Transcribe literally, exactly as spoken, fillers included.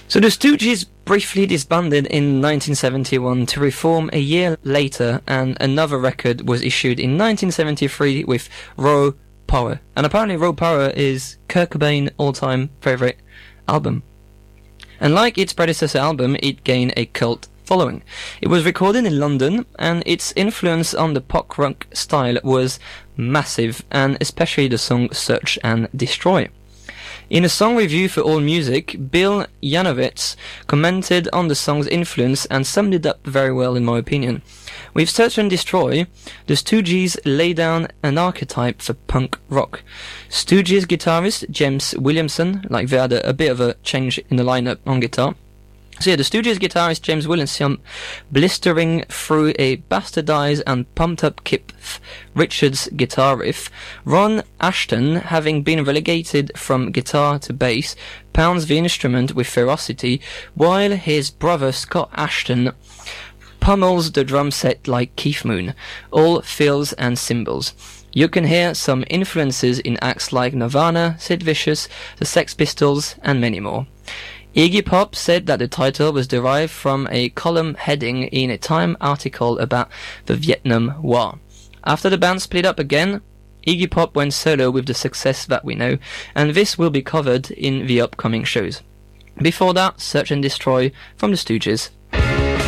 So the Stooges briefly disbanded in nineteen seventy-one to reform a year later, and another record was issued in nineteen seventy-three with Raw Power. And apparently Raw Power is Kurt Cobain's all-time favourite album. And like its predecessor album, it gained a cult following. It was recorded in London, and its influence on the pop rock style was massive, and especially the song Search and Destroy. In a song review for AllMusic, Bill Yanovitz commented on the song's influence and summed it up very well in my opinion. With Search and Destroy, the Stooges lay down an archetype for punk rock. Stooges guitarist James Williamson, like they had a, a bit of a change in the lineup on guitar. So yeah, the Stooges guitarist James Williamson blistering through a bastardized and pumped-up Keith Richards guitar riff. Ron Ashton, having been relegated from guitar to bass, pounds the instrument with ferocity, while his brother Scott Ashton pummels the drum set like Keith Moon, all fills and cymbals. You can hear some influences in acts like Nirvana, Sid Vicious, the Sex Pistols, and many more. Iggy Pop said that the title was derived from a column heading in a Time article about the Vietnam War. After the band split up again, Iggy Pop went solo with the success that we know, and this will be covered in the upcoming shows. Before that, Search and Destroy from the Stooges.